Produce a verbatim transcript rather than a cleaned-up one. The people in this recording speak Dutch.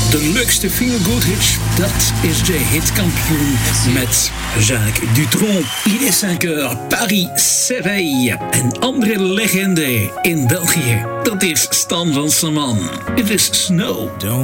De leukste feel-good hits, dat is de hitkampioen met Jacques Dutronc. Il est cinq heures, Paris s'éveille. En andere legende in België, dat is Stan van Saman. It is Snow.